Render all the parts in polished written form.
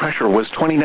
pressure was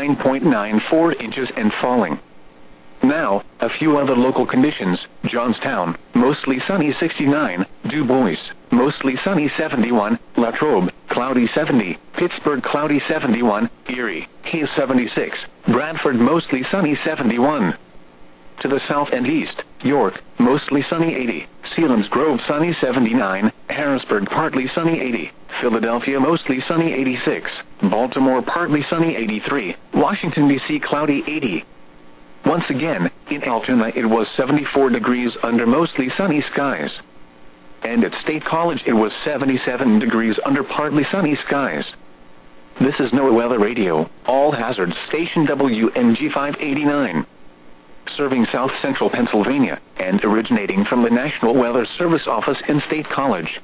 29.94 inches and falling. Now, a few other local conditions: Johnstown, mostly sunny 69, Du Bois, mostly sunny 71, Latrobe, cloudy 70, Pittsburgh cloudy 71, Erie, haze 76, Bradford mostly sunny 71. To the south and east, York, mostly sunny 80, Selinsgrove sunny 79, Harrisburg partly sunny 80, Philadelphia mostly sunny 86, Baltimore partly sunny 83, Washington, D.C. cloudy 80. Once again, in Altoona it was 74 degrees under mostly sunny skies. And at State College it was 77 degrees under partly sunny skies. This is NOAA Weather Radio, all hazards station WNG 589. Serving South Central Pennsylvania, and originating from the National Weather Service office in State College.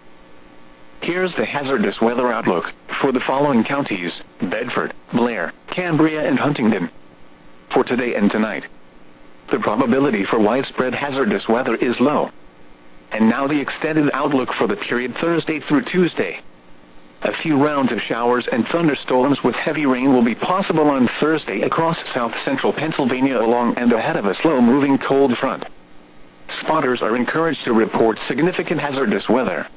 Here's the hazardous weather outlook for the following counties: Bedford, Blair, Cambria and Huntingdon. For today and tonight, the probability for widespread hazardous weather is low. And now the extended outlook for the period Thursday through Tuesday. A few rounds of showers and thunderstorms with heavy rain will be possible on Thursday across south central Pennsylvania along and ahead of a slow-moving cold front. Spotters are encouraged to report significant hazardous weather.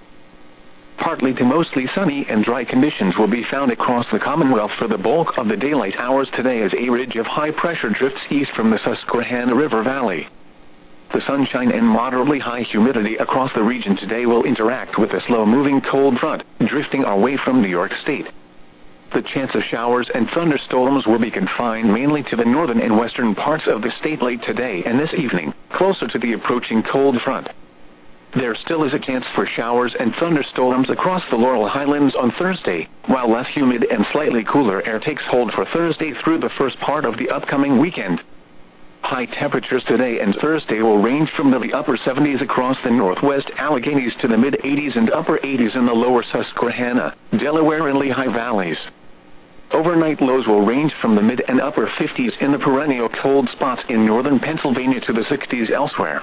Partly to mostly sunny and dry conditions will be found across the Commonwealth for the bulk of the daylight hours today as a ridge of high pressure drifts east from the Susquehanna River Valley. The sunshine and moderately high humidity across the region today will interact with a slow-moving cold front, drifting away from New York State. The chance of showers and thunderstorms will be confined mainly to the northern and western parts of the state late today and this evening, closer to the approaching cold front. There still is a chance for showers and thunderstorms across the Laurel Highlands on Thursday, while less humid and slightly cooler air takes hold for Thursday through the first part of the upcoming weekend. High temperatures today and Thursday will range from the upper 70s across the northwest Alleghenies to the mid-80s and upper 80s in the lower Susquehanna, Delaware and Lehigh valleys. Overnight lows will range from the mid and upper 50s in the perennial cold spots in northern Pennsylvania to the 60s elsewhere.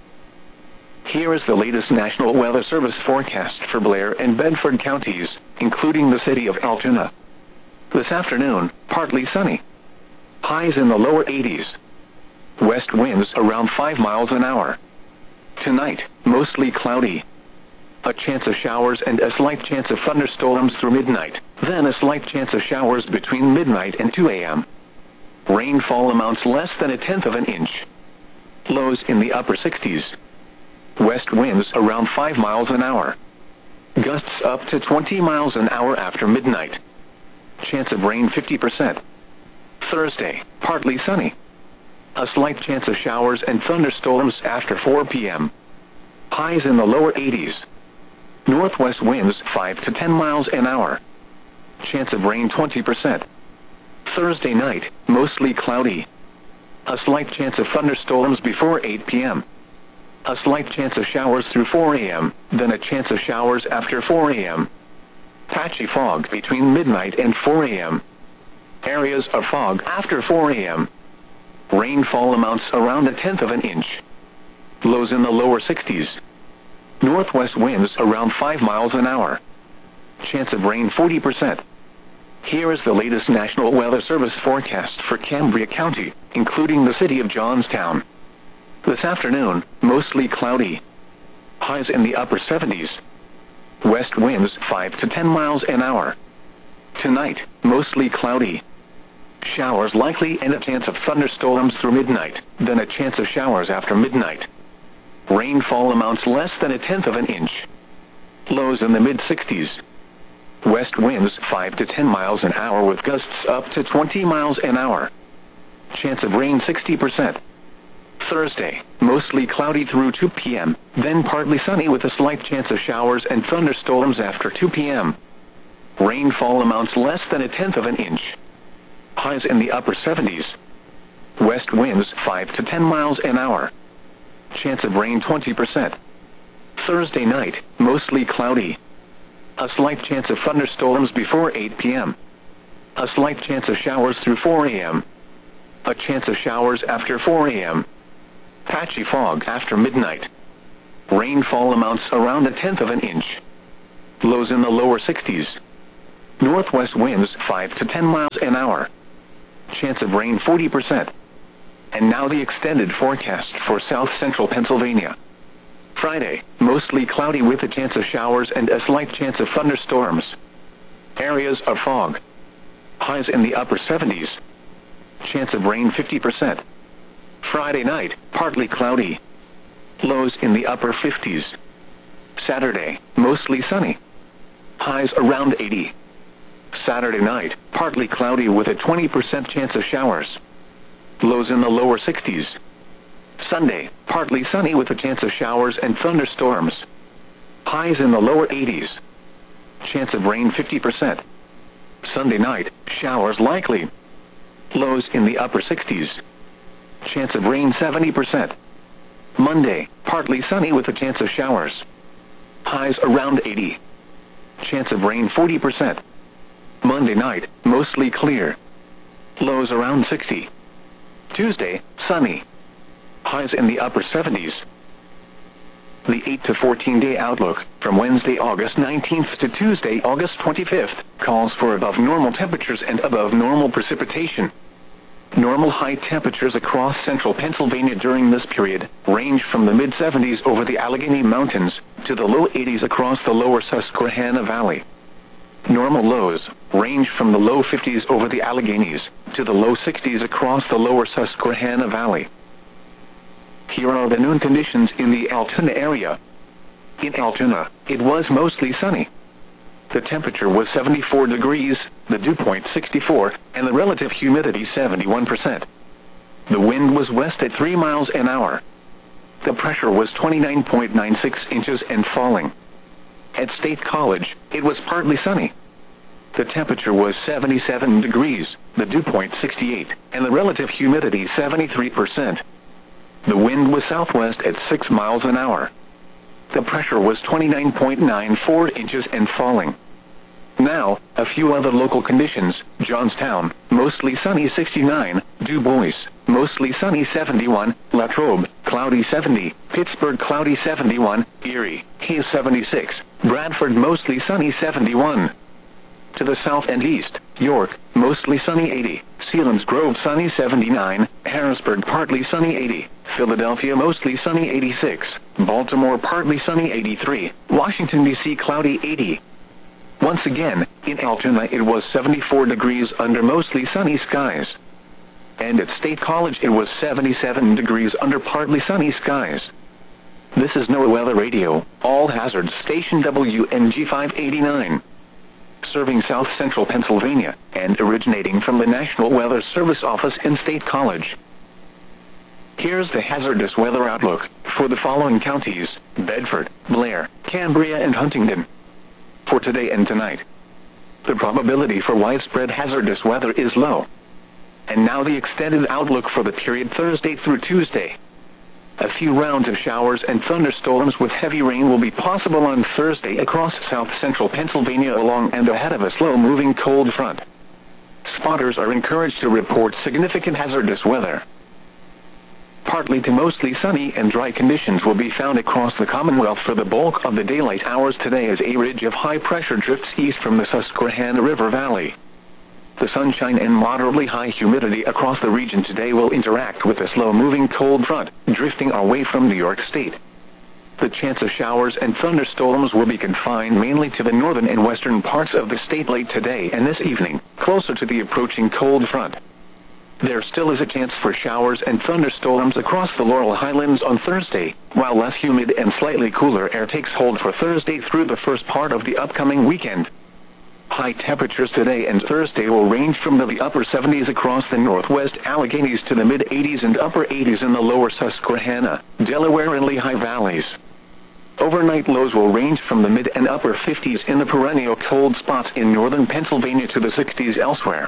Here is the latest National Weather Service forecast for Blair and Bedford counties, including the city of Altoona. This afternoon, partly sunny. Highs in the lower 80s. West winds around 5 miles an hour. Tonight, mostly cloudy. A chance of showers and a slight chance of thunderstorms through midnight, then a slight chance of showers between midnight and 2 a.m. Rainfall amounts less than 1/10 of an inch. Lows in the upper 60s. West winds around 5 miles an hour. Gusts up to 20 miles an hour after midnight. Chance of rain 50%. Thursday, partly sunny. A slight chance of showers and thunderstorms after 4 p.m. Highs in the lower 80s. Northwest winds 5 to 10 miles an hour. Chance of rain 20%. Thursday night, mostly cloudy. A slight chance of thunderstorms before 8 p.m. A slight chance of showers through 4 a.m., then a chance of showers after 4 a.m. Patchy fog between midnight and 4 a.m. Areas of fog after 4 a.m. Rainfall amounts around 1/10 of an inch. Lows in the lower 60s. Northwest winds around 5 miles an hour. Chance of rain 40%. Here is the latest National Weather Service forecast for Cambria County, including the city of Johnstown. This afternoon, mostly cloudy. Highs in the upper 70s. West winds 5 to 10 miles an hour. Tonight, mostly cloudy. Showers likely and a chance of thunderstorms through midnight, then a chance of showers after midnight. Rainfall amounts less than 1/10 of an inch. Lows in the mid-60s. West winds 5 to 10 miles an hour with gusts up to 20 miles an hour. Chance of rain 60%. Thursday, mostly cloudy through 2 p.m., then partly sunny with a slight chance of showers and thunderstorms after 2 p.m. Rainfall amounts less than 1/10 of an inch. Highs in the upper 70s. West winds 5 to 10 miles an hour. Chance of rain 20%. Thursday night, mostly cloudy. A slight chance of thunderstorms before 8 p.m. A slight chance of showers through 4 a.m. A chance of showers after 4 a.m. Patchy fog after midnight. Rainfall amounts around 1/10 of an inch. Lows in the lower 60s. Northwest winds 5 to 10 miles an hour. Chance of rain 40%. And now the extended forecast for south central Pennsylvania. Friday, mostly cloudy with a chance of showers and a slight chance of thunderstorms. Areas of fog. Highs in the upper 70s. Chance of rain 50%. Friday night, partly cloudy. Lows in the upper 50s. Saturday, mostly sunny. Highs around 80. Saturday night, partly cloudy with a 20% chance of showers. Lows in the lower 60s. Sunday, partly sunny with a chance of showers and thunderstorms. Highs in the lower 80s. Chance of rain 50%. Sunday night, showers likely. Lows in the upper 60s. Chance of rain 70%. Monday, partly sunny with a chance of showers. Highs around 80. Chance of rain 40%. Monday night, mostly clear. Lows around 60. Tuesday, sunny. Highs in the upper 70s. The 8 to 14 day outlook, from Wednesday, August 19th to Tuesday, August 25th, calls for above normal temperatures and above normal precipitation. Normal high temperatures across central Pennsylvania during this period range from the mid-70s over the Allegheny Mountains to the low 80s across the lower Susquehanna Valley. Normal lows range from the low 50s over the Alleghenies to the low 60s across the lower Susquehanna Valley. Here are the noon conditions in the Altoona area. In Altoona, it was mostly sunny. The temperature was 74 degrees, the dew point 64, and the relative humidity 71%. The wind was west at 3 miles an hour. The pressure was 29.96 inches and falling. At State College, it was partly sunny. The temperature was 77 degrees, the dew point 68, and the relative humidity 73%. The wind was southwest at 6 miles an hour. The pressure was 29.94 inches and falling. Now, a few other local conditions. Johnstown, mostly sunny 69, Du Bois, mostly sunny 71, Latrobe, cloudy 70, Pittsburgh cloudy 71, Erie, Hayes 76, Bradford mostly sunny 71. To the south and east, York, mostly sunny 80, Selinsgrove sunny 79, Harrisburg partly sunny 80, Philadelphia mostly sunny 86, Baltimore partly sunny 83, Washington, D.C. cloudy 80. Once again, in Altoona it was 74 degrees under mostly sunny skies. And at State College it was 77 degrees under partly sunny skies. This is NOAA Weather Radio, all hazards station WNG 589. Serving south central Pennsylvania, and originating from the National Weather Service office in State College. Here's the hazardous weather outlook for the following counties: Bedford, Blair, Cambria, and Huntingdon. For today and tonight, the probability for widespread hazardous weather is low. And now the extended outlook for the period Thursday through Tuesday. A few rounds of showers and thunderstorms with heavy rain will be possible on Thursday across south central Pennsylvania along and ahead of a slow-moving cold front. Spotters are encouraged to report significant hazardous weather. Partly to mostly sunny and dry conditions will be found across the Commonwealth for the bulk of the daylight hours today as a ridge of high pressure drifts east from the Susquehanna River Valley. The sunshine and moderately high humidity across the region today will interact with a slow-moving cold front, drifting our way from New York State. The chance of showers and thunderstorms will be confined mainly to the northern and western parts of the state late today and this evening, closer to the approaching cold front. There still is a chance for showers and thunderstorms across the Laurel Highlands on Thursday, while less humid and slightly cooler air takes hold for Thursday through the first part of the upcoming weekend. High temperatures today and Thursday will range from the upper 70s across the northwest Alleghenies to the mid-80s and upper 80s in the lower Susquehanna, Delaware, and Lehigh valleys. Overnight lows will range from the mid and upper 50s in the perennial cold spots in northern Pennsylvania to the 60s elsewhere.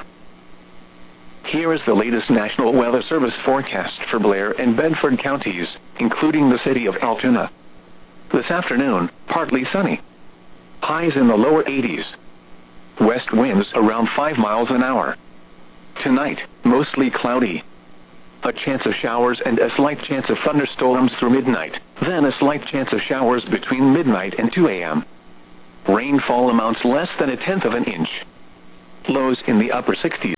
Here is the latest National Weather Service forecast for Blair and Bedford counties, including the city of Altoona. This afternoon, partly sunny. Highs in the lower 80s. West winds around 5 miles an hour. Tonight, mostly cloudy. A chance of showers and a slight chance of thunderstorms through midnight, then a slight chance of showers between midnight and 2 a.m. Rainfall amounts less than 1/10 of an inch. Lows in the upper 60s.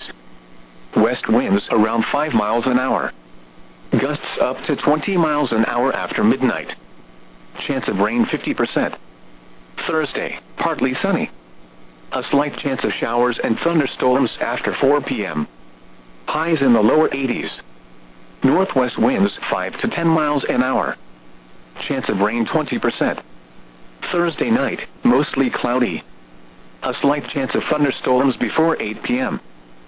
West winds around 5 miles an hour. Gusts up to 20 miles an hour after midnight. Chance of rain 50%. Thursday, partly sunny. A slight chance of showers and thunderstorms after 4 p.m. Highs in the lower 80s. Northwest winds 5 to 10 miles an hour. Chance of rain 20%. Thursday night, mostly cloudy. A slight chance of thunderstorms before 8 p.m.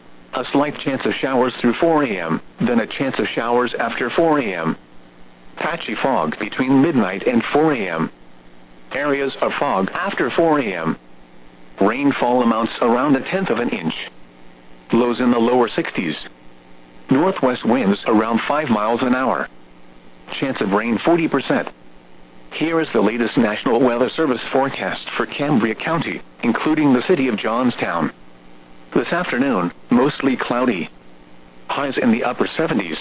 A slight chance of showers through 4 a.m., then a chance of showers after 4 a.m. Patchy fog between midnight and 4 a.m. Areas of fog after 4 a.m. Rainfall amounts around 1/10 of an inch. Lows in the lower 60s. Northwest winds around 5 miles an hour. Chance of rain 40%. Here is the latest National Weather Service forecast for Cambria County, including the city of Johnstown. This afternoon, mostly cloudy. Highs in the upper 70s.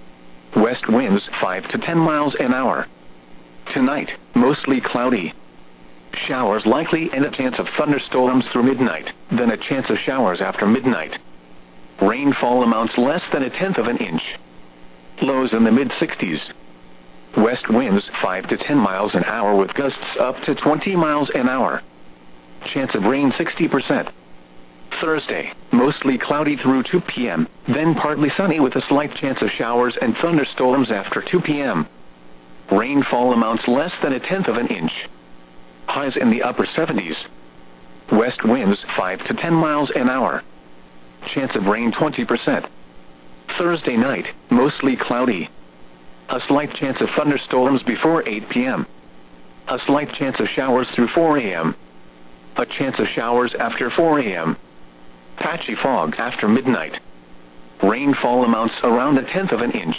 West winds 5 to 10 miles an hour. Tonight, mostly cloudy. Showers likely and a chance of thunderstorms through midnight, then a chance of showers after midnight. Rainfall amounts less than 1/10 of an inch. Lows in the mid-60s. West winds 5 to 10 miles an hour with gusts up to 20 miles an hour. Chance of rain 60%. Thursday, mostly cloudy through 2 p.m., then partly sunny with a slight chance of showers and thunderstorms after 2 p.m. Rainfall amounts less than 1/10 of an inch. Highs in the upper 70s. West winds 5 to 10 miles an hour. Chance of rain 20%. Thursday night, mostly cloudy. A slight chance of thunderstorms before 8 p.m. A slight chance of showers through 4 a.m. A chance of showers after 4 a.m. Patchy fog after midnight. Rainfall amounts around 1/10 of an inch.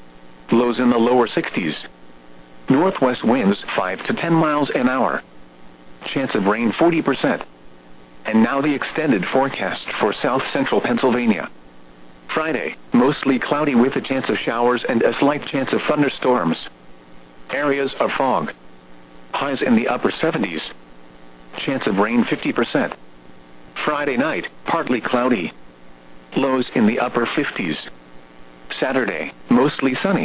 Lows in the lower 60s. Northwest winds 5 to 10 miles an hour. Chance of rain 40%. And now the extended forecast for south central Pennsylvania. Friday, mostly cloudy with a chance of showers and a slight chance of thunderstorms. Areas of fog. Highs in the upper 70s. Chance of rain 50%. Friday night, partly cloudy. Lows in the upper 50s. Saturday, mostly sunny.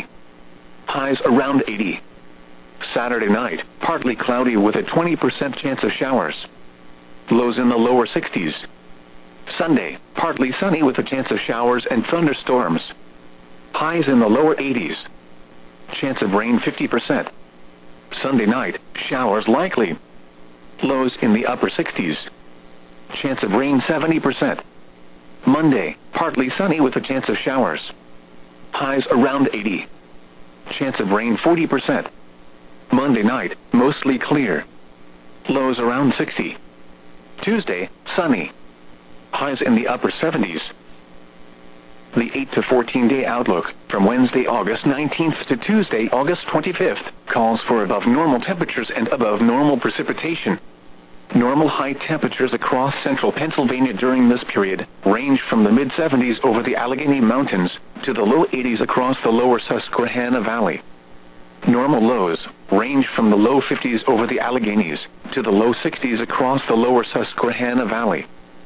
Highs around 80. Saturday night, partly cloudy with a 20% chance of showers. Lows in the lower 60s. Sunday, partly sunny with a chance of showers and thunderstorms. Highs in the lower 80s. Chance of rain 50%. Sunday night, showers likely. Lows in the upper 60s. Chance of rain 70%. Monday, partly sunny with a chance of showers. Highs around 80. Chance of rain 40%. Monday night, mostly clear. Lows around 60. Tuesday, sunny. Highs in the upper 70s. The 8 to 14-day outlook from Wednesday, August 19th to Tuesday, August 25th, calls for above normal temperatures and above normal precipitation. Normal high temperatures across central Pennsylvania during this period range from the mid-70s over the Allegheny Mountains to the low 80s across the lower Susquehanna Valley. Normal lows range from the low 50s over the Alleghenies to the low 60s across the lower Susquehanna Valley.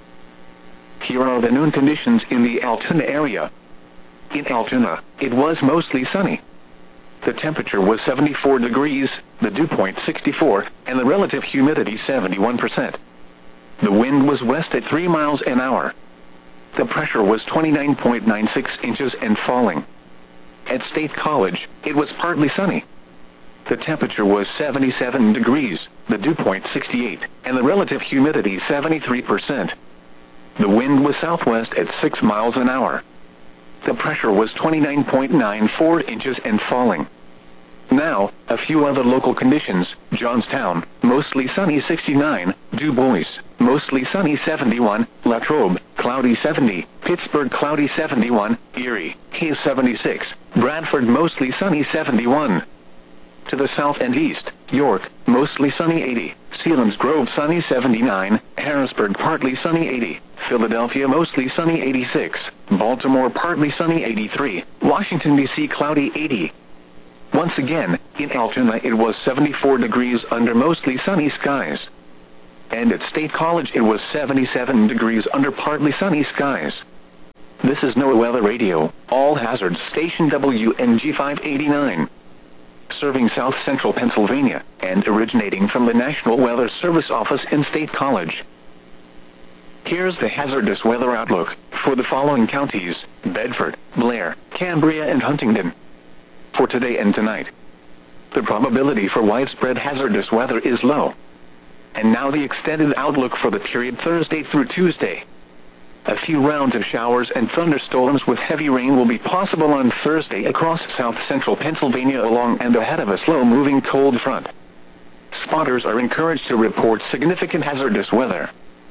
Here are the noon conditions in the Altoona area. In Altoona, it was mostly sunny. The temperature was 74 degrees, the dew point 64, and the relative humidity 71%. The wind was west at 3 miles an hour. The pressure was 29.96 inches and falling. At State College, it was partly sunny. The temperature was 77 degrees, the dew point 68, and the relative humidity 73%. The wind was southwest at 6 miles an hour. The pressure was 29.94 inches and falling. Now, a few other local conditions. Johnstown, mostly sunny 69, Du Bois, mostly sunny 71, Latrobe, cloudy 70, Pittsburgh cloudy 71, Erie, Hayes 76, Bradford mostly sunny 71. To the south and east, York, mostly sunny 80, Selinsgrove sunny 79, Harrisburg partly sunny 80, Philadelphia mostly sunny 86, Baltimore partly sunny 83, Washington, D.C. cloudy 80. Once again, in Altoona it was 74 degrees under mostly sunny skies. and at State College it was 77 degrees under partly sunny skies. This is NOAA Weather Radio, all hazards station WNG 589. Serving South Central Pennsylvania, and originating from the National Weather Service office in State College. Here's the hazardous weather outlook for the following counties: Bedford, Blair, Cambria, and Huntingdon. For today and tonight, the probability for widespread hazardous weather is low. And now the extended outlook for the period Thursday through Tuesday. A few rounds of showers and thunderstorms with heavy rain will be possible on Thursday across south central Pennsylvania along and ahead of a slow-moving cold front. Spotters are encouraged to report significant hazardous weather.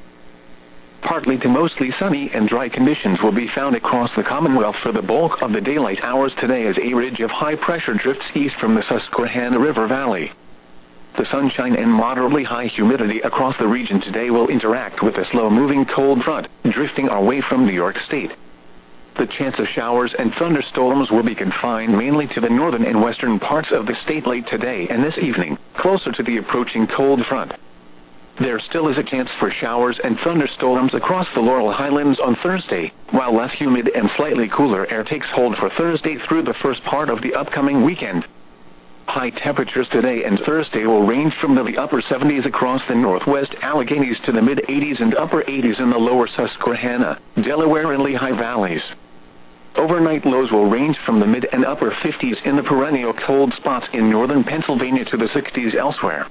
Partly to mostly sunny and dry conditions will be found across the Commonwealth for the bulk of the daylight hours today as a ridge of high pressure drifts east from the Susquehanna River Valley. The sunshine and moderately high humidity across the region today will interact with a slow-moving cold front, drifting our way from New York State. The chance of showers and thunderstorms will be confined mainly to the northern and western parts of the state late today and this evening, closer to the approaching cold front. There still is a chance for showers and thunderstorms across the Laurel Highlands on Thursday, while less humid and slightly cooler air takes hold for Thursday through the first part of the upcoming weekend. High temperatures today and Thursday will range from the upper 70s across the northwest Alleghenies to the mid-80s and upper 80s in the lower Susquehanna, Delaware, and Lehigh valleys. Overnight lows will range from the mid and upper 50s in the perennial cold spots in northern Pennsylvania to the 60s elsewhere.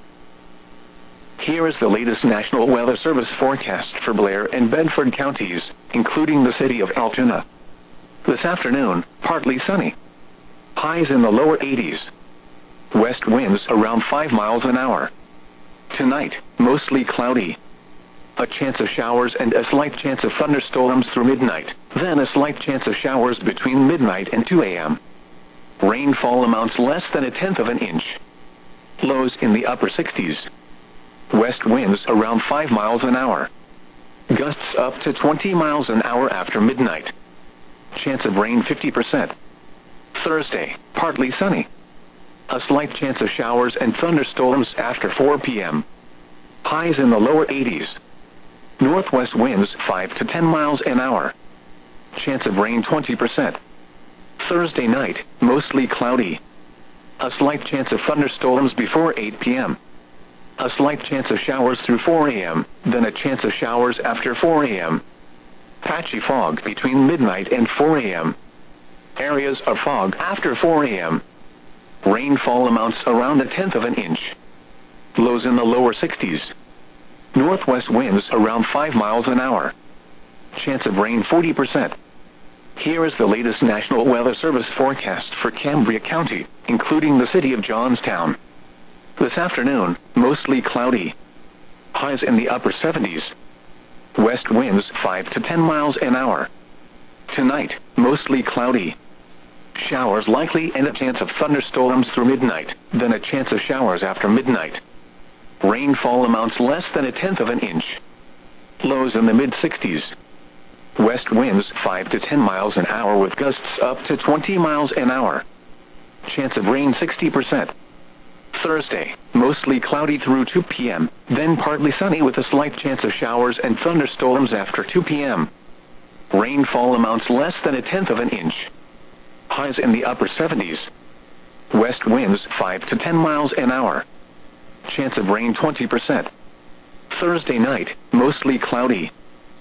Here is the latest National Weather Service forecast for Blair and Bedford counties, including the city of Altoona. This afternoon, partly sunny. Highs in the lower 80s. West winds around 5 miles an hour. Tonight, mostly cloudy. A chance of showers and a slight chance of thunderstorms through midnight, then a slight chance of showers between midnight and 2 a.m. Rainfall amounts less than 1/10 of an inch. Lows in the upper 60s. West winds around 5 miles an hour. Gusts up to 20 miles an hour after midnight. Chance of rain 50%. Thursday, partly sunny. A slight chance of showers and thunderstorms after 4 p.m. Highs in the lower 80s. Northwest winds 5 to 10 miles an hour. Chance of rain 20%. Thursday night, mostly cloudy. A slight chance of thunderstorms before 8 p.m. A slight chance of showers through 4 a.m., then a chance of showers after 4 a.m. Patchy fog between midnight and 4 a.m. Areas of fog after 4 a.m. Rainfall amounts around 1/10 of an inch. Lows in the lower 60s. Northwest winds around 5 miles an hour. Chance of rain 40%. Here is the latest National Weather Service forecast for Cambria County, including the city of Johnstown. This afternoon, mostly cloudy. Highs in the upper 70s. West winds 5 to 10 miles an hour. Tonight, mostly cloudy. Showers likely and a chance of thunderstorms through midnight, then a chance of showers after midnight. Rainfall amounts less than 1/10 of an inch. Lows in the mid-60s. West winds 5 to 10 miles an hour with gusts up to 20 miles an hour. Chance of rain 60%. Thursday, mostly cloudy through 2 p.m., then partly sunny with a slight chance of showers and thunderstorms after 2 p.m. Rainfall amounts less than 1/10 of an inch. Highs in the upper 70s. West winds 5 to 10 miles an hour. Chance of rain 20%. Thursday night, mostly cloudy.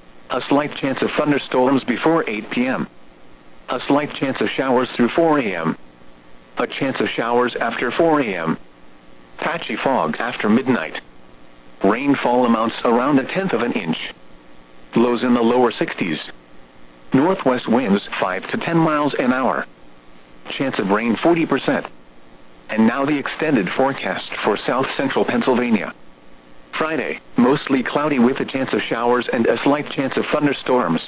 A slight chance of thunderstorms before 8 p.m. A slight chance of showers through 4 a.m. A chance of showers after 4 a.m. Patchy fog after midnight. Rainfall amounts around 1/10 of an inch. Lows in the lower 60s. Northwest winds 5 to 10 miles an hour. Chance of rain 40%. And now the extended forecast for south central Pennsylvania. Friday, mostly cloudy with a chance of showers and a slight chance of thunderstorms.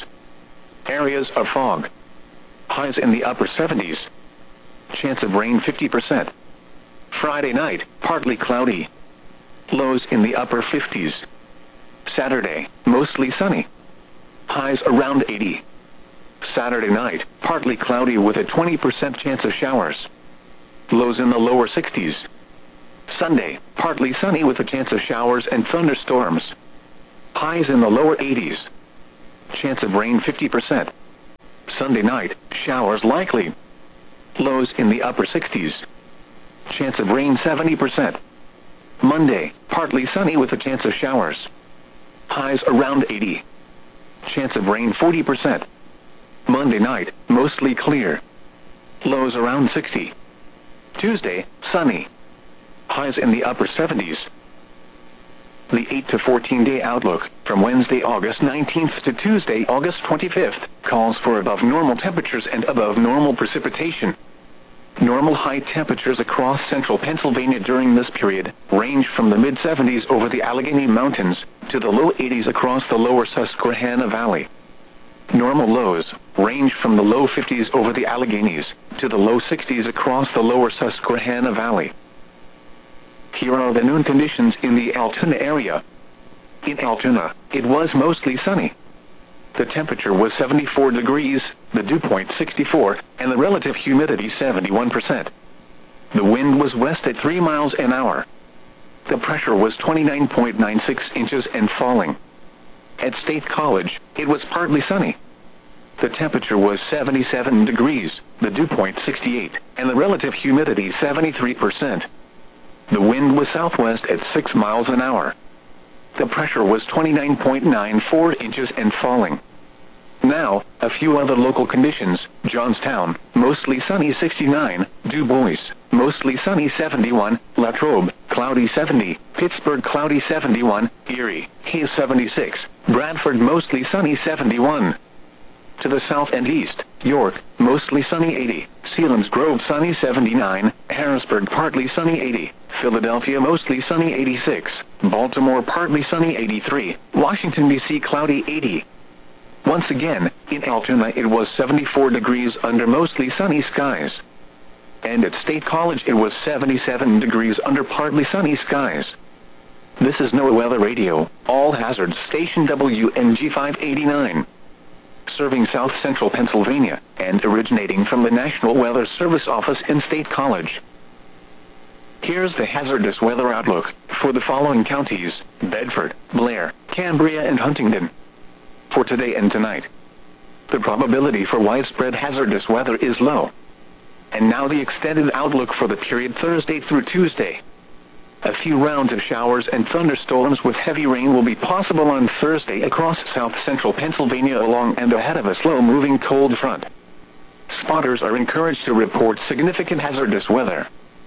Areas of fog. Highs in the upper 70s. Chance of rain 50%. Friday night, partly cloudy. Lows in the upper 50s. Saturday, mostly sunny. Highs around 80. Saturday night, partly cloudy with a 20% chance of showers. Lows in the lower 60s. Sunday, partly sunny with a chance of showers and thunderstorms. Highs in the lower 80s. Chance of rain 50%. Sunday night, showers likely. Lows in the upper 60s. Chance of rain 70%. Monday, partly sunny with a chance of showers. Highs around 80. Chance of rain 40%. Monday night, mostly clear. Lows around 60. Tuesday, sunny. Highs in the upper 70s. The 8 to 14 day outlook, from Wednesday, August 19th to Tuesday, August 25th, calls for above normal temperatures and above normal precipitation. Normal high temperatures across central Pennsylvania during this period range from the mid-70s over the Allegheny Mountains to the low 80s across the lower Susquehanna Valley. Normal lows range from the low 50s over the Alleghenies to the low 60s across the lower Susquehanna Valley. Here are the noon conditions in the Altoona area. In Altoona, it was mostly sunny. The temperature was 74 degrees, the dew point 64, and the relative humidity 71%. The wind was west at 3 miles an hour. The pressure was 29.96 inches and falling. At State College, it was partly sunny. The temperature was 77 degrees, the dew point 68, and the relative humidity 73%. The wind was southwest at 6 miles an hour. The pressure was 29.94 inches and falling. Now, a few other local conditions. Johnstown, mostly sunny 69, Du Bois, mostly sunny 71, Latrobe, cloudy 70, Pittsburgh cloudy 71, Erie, Hayes 76, Bradford mostly sunny 71. To the south and east, York, mostly sunny 80, Selinsgrove sunny 79, Harrisburg partly sunny 80, Philadelphia mostly sunny 86, Baltimore partly sunny 83, Washington, D.C. cloudy 80. Once again, in Altoona it was 74 degrees under mostly sunny skies. And at State College it was 77 degrees under partly sunny skies. This is NOAA Weather Radio, all hazards station WNG 589. Serving south central Pennsylvania, and originating from the National Weather Service office in State College. Here's the hazardous weather outlook for the following counties: Bedford, Blair, Cambria, and Huntingdon. For today and tonight, the probability for widespread hazardous weather is low. And now the extended outlook for the period Thursday through Tuesday. A few rounds of showers and thunderstorms with heavy rain will be possible on Thursday across south central Pennsylvania along and ahead of a slow-moving cold front. Spotters are encouraged to report significant hazardous weather.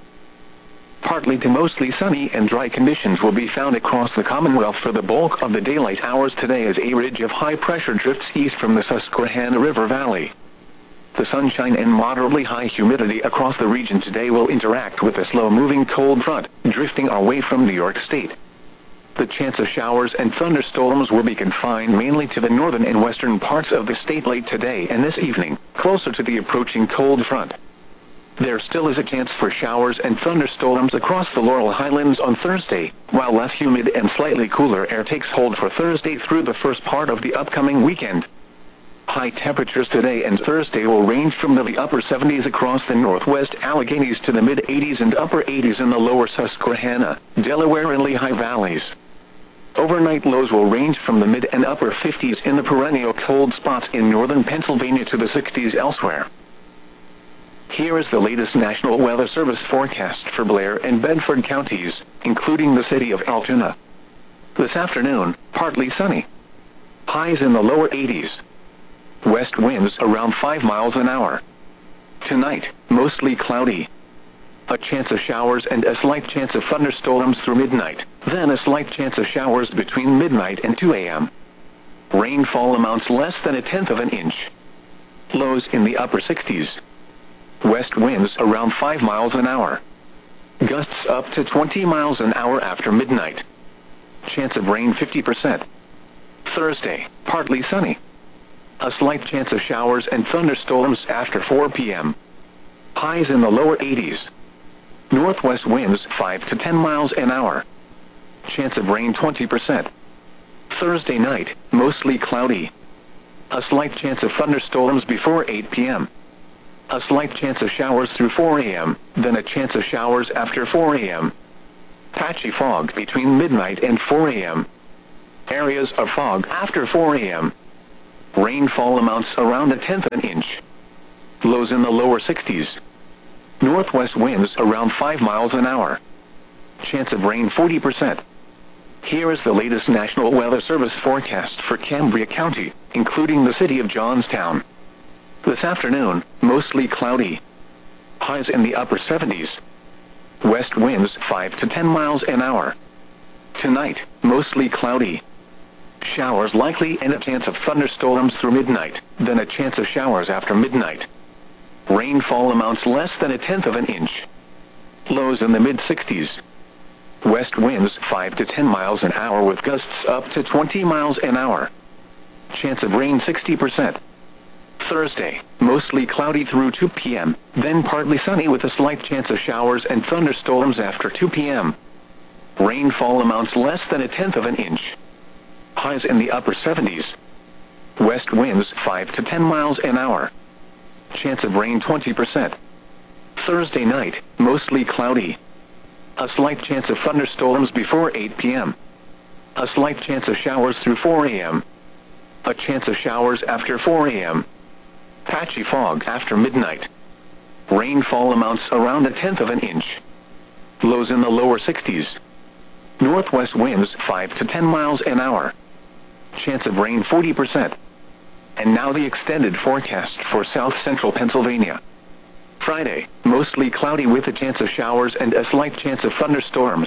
Partly to mostly sunny and dry conditions will be found across the Commonwealth for the bulk of the daylight hours today as a ridge of high pressure drifts east from the Susquehanna River Valley. The sunshine and moderately high humidity across the region today will interact with a slow-moving cold front, drifting our way from New York State. The chance of showers and thunderstorms will be confined mainly to the northern and western parts of the state late today and this evening, closer to the approaching cold front. There still is a chance for showers and thunderstorms across the Laurel Highlands on Thursday, while less humid and slightly cooler air takes hold for Thursday through the first part of the upcoming weekend. High temperatures today and Thursday will range from the upper 70s across the northwest Alleghenies to the mid-80s and upper 80s in the lower Susquehanna, Delaware, and Lehigh valleys. Overnight lows will range from the mid and upper 50s in the perennial cold spots in northern Pennsylvania to the 60s elsewhere. Here is the latest National Weather Service forecast for Blair and Bedford counties, including the city of Altoona. This afternoon, partly sunny. Highs in the lower 80s. West winds around 5 miles an hour. Tonight, mostly cloudy. A chance of showers and a slight chance of thunderstorms through midnight, then a slight chance of showers between midnight and 2 a.m. Rainfall amounts less than 1/10 of an inch. Lows in the upper 60s. West winds around 5 miles an hour. Gusts up to 20 miles an hour after midnight. Chance of rain 50%. Thursday, partly sunny. A slight chance of showers and thunderstorms after 4 p.m. Highs in the lower 80s. Northwest winds 5 to 10 miles an hour. Chance of rain 20%. Thursday night, mostly cloudy. A slight chance of thunderstorms before 8 p.m. A slight chance of showers through 4 a.m., then a chance of showers after 4 a.m. Patchy fog between midnight and 4 a.m. Areas of fog after 4 a.m. Rainfall amounts around 1/10 of an inch. Lows in the lower 60s. Northwest winds around 5 miles an hour. Chance of rain 40%. Here is the latest National Weather Service forecast for Cambria County, including the city of Johnstown. This afternoon, mostly cloudy. Highs in the upper 70s. West winds 5 to 10 miles an hour. Tonight, mostly cloudy. Showers likely and a chance of thunderstorms through midnight, then a chance of showers after midnight. Rainfall amounts less than 1/10 of an inch. Lows in the mid-60s. West winds 5 to 10 miles an hour with gusts up to 20 miles an hour. Chance of rain 60%. Thursday, mostly cloudy through 2 p.m., then partly sunny with a slight chance of showers and thunderstorms after 2 p.m. Rainfall amounts less than 1/10 of an inch. Highs in the upper 70s. West winds 5 to 10 miles an hour. Chance of rain 20%. Thursday night, mostly cloudy. A slight chance of thunderstorms before 8 p.m. A slight chance of showers through 4 a.m. A chance of showers after 4 a.m. Patchy fog after midnight. Rainfall amounts around 1/10 of an inch. Lows in the lower 60s. Northwest winds 5 to 10 miles an hour. Chance of rain 40%. And now the extended forecast for south central Pennsylvania. Friday, mostly cloudy with a chance of showers and a slight chance of thunderstorms.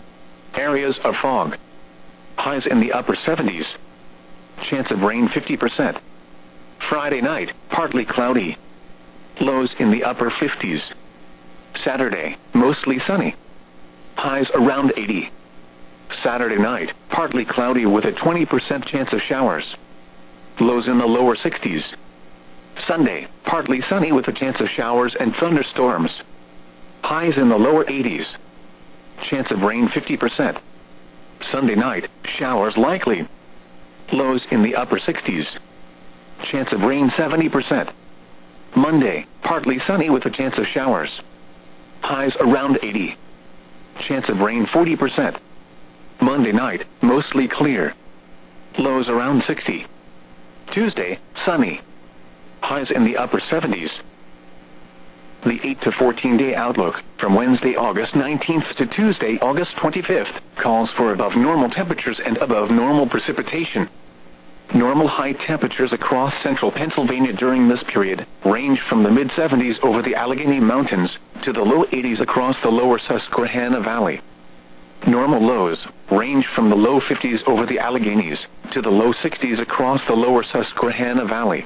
Areas of fog. Highs in the upper 70s. Chance of rain 50%. Friday night, partly cloudy. Lows in the upper 50s. Saturday, mostly sunny. Highs around 80. Saturday night, partly cloudy with a 20% chance of showers. Lows in the lower 60s. Sunday, partly sunny with a chance of showers and thunderstorms. Highs in the lower 80s. Chance of rain 50%. Sunday night, showers likely. Lows in the upper 60s. Chance of rain 70%. Monday, partly sunny with a chance of showers. Highs around 80. Chance of rain 40%. Monday night, mostly clear. Lows around 60. Tuesday, sunny. Highs in the upper 70s. The 8 to 14-day outlook, from Wednesday, August 19th to Tuesday, August 25th, calls for above normal temperatures and above normal precipitation. Normal high temperatures across central Pennsylvania during this period range from the mid-70s over the Allegheny Mountains to the low 80s across the lower Susquehanna Valley. Normal lows range from the low 50s over the Alleghenies to the low 60s across the lower Susquehanna Valley.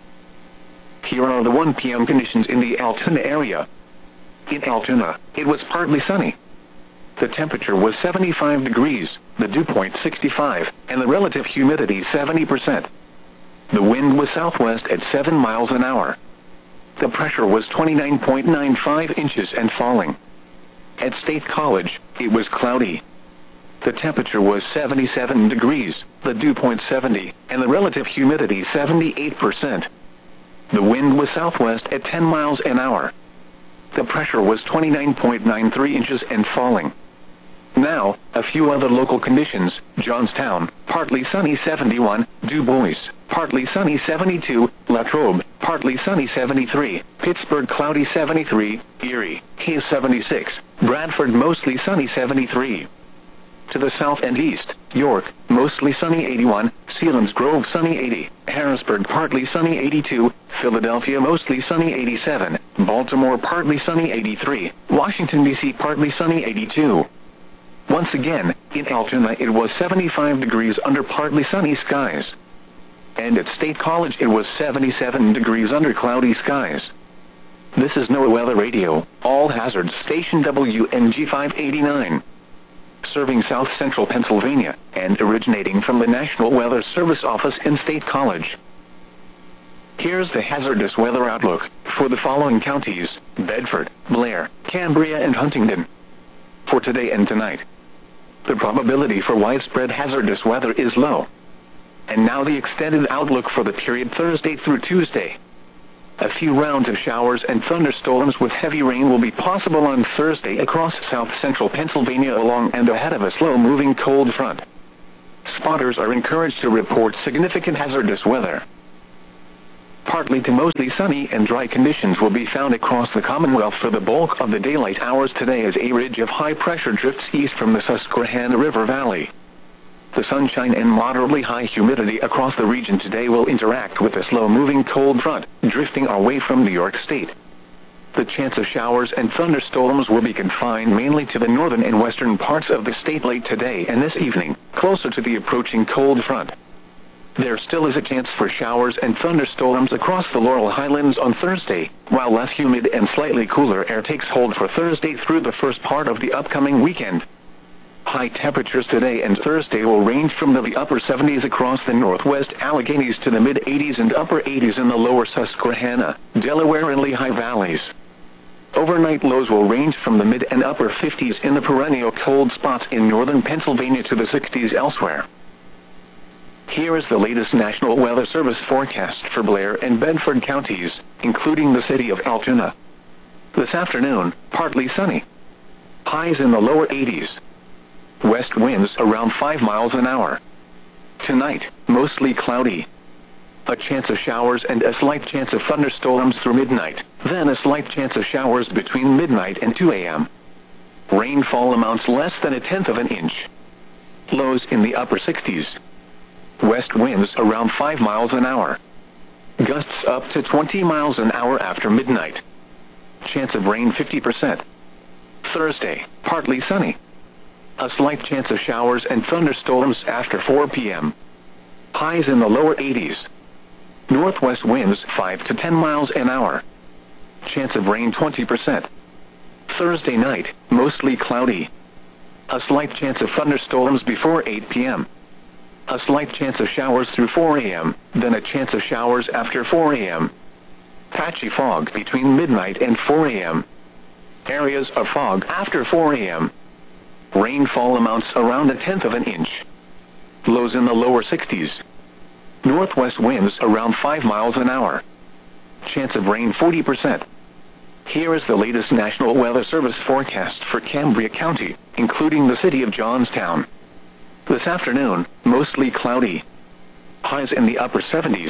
Here are the 1 p.m. conditions in the Altoona area. In Altoona, it was partly sunny. The temperature was 75 degrees, the dew point 65, and the relative humidity 70%. The wind was southwest at 7 miles an hour. The pressure was 29.95 inches and falling. At State College, it was cloudy. The temperature was 77 degrees, the dew point 70, and the relative humidity 78%. The wind was southwest at 10 miles an hour. The pressure was 29.93 inches and falling. Now, a few other local conditions. Johnstown, partly sunny 71, Du Bois, partly sunny 72, Latrobe, partly sunny 73, Pittsburgh cloudy 73, Erie, Hayes 76, Bradford mostly sunny 73. To the south and east, York, mostly sunny 81, Selinsgrove sunny 80, Harrisburg partly sunny 82, Philadelphia mostly sunny 87, Baltimore partly sunny 83, Washington, D.C. partly sunny 82. Once again, in Altoona it was 75 degrees under partly sunny skies. And at State College it was 77 degrees under cloudy skies. This is NOAA Weather Radio, all hazards station WNG 589. Serving south central Pennsylvania, and originating from the National Weather Service office in State College. Here's the hazardous weather outlook for the following counties: Bedford, Blair, Cambria, and Huntingdon. For today and tonight, the probability for widespread hazardous weather is low. And now the extended outlook for the period Thursday through Tuesday. A few rounds of showers and thunderstorms with heavy rain will be possible on Thursday across south central Pennsylvania along and ahead of a slow-moving cold front. Spotters are encouraged to report significant hazardous weather. Partly to mostly sunny and dry conditions will be found across the Commonwealth for the bulk of the daylight hours today as a ridge of high pressure drifts east from the Susquehanna River Valley. The sunshine and moderately high humidity across the region today will interact with a slow-moving cold front, drifting away from New York State. The chance of showers and thunderstorms will be confined mainly to the northern and western parts of the state late today and this evening, closer to the approaching cold front. There still is a chance for showers and thunderstorms across the Laurel Highlands on Thursday, while less humid and slightly cooler air takes hold for Thursday through the first part of the upcoming weekend. High temperatures today and Thursday will range from the upper 70s across the northwest Alleghenies to the mid-80s and upper 80s in the lower Susquehanna, Delaware and Lehigh valleys. Overnight lows will range from the mid and upper 50s in the perennial cold spots in northern Pennsylvania to the 60s elsewhere. Here is the latest National Weather Service forecast for Blair and Bedford counties, including the city of Altoona. This afternoon, partly sunny. Highs in the lower 80s. West winds around 5 miles an hour. Tonight, mostly cloudy. A chance of showers and a slight chance of thunderstorms through midnight, then a slight chance of showers between midnight and 2 a.m. Rainfall amounts less than 1/10 of an inch. Lows in the upper 60s. West winds around 5 miles an hour. Gusts up to 20 miles an hour after midnight. Chance of rain 50%. Thursday, partly sunny. A slight chance of showers and thunderstorms after 4 p.m. Highs in the lower 80s. Northwest winds 5 to 10 miles an hour. Chance of rain 20%. Thursday night, mostly cloudy. A slight chance of thunderstorms before 8 p.m. A slight chance of showers through 4 a.m., then a chance of showers after 4 a.m. Patchy fog between midnight and 4 a.m. Areas of fog after 4 a.m. Rainfall amounts around 1/10 of an inch. Lows in the lower 60s. Northwest winds around 5 miles an hour. Chance of rain 40%. Here is the latest National Weather Service forecast for Cambria County, including the city of Johnstown. This afternoon, mostly cloudy. Highs in the upper 70s.